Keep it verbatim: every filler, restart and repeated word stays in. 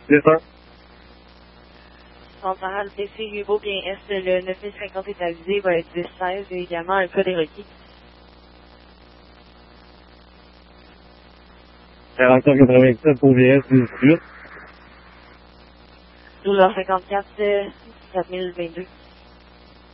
C'est ça. Central T C Hugo bien Est, le neuf mille cinquante est avisé, va être dix seize et également un code est requis. quarante-quatre quatre-vingt-sept O V S dix-huit. douze heures cinquante-quatre, quatre mille vingt-deux.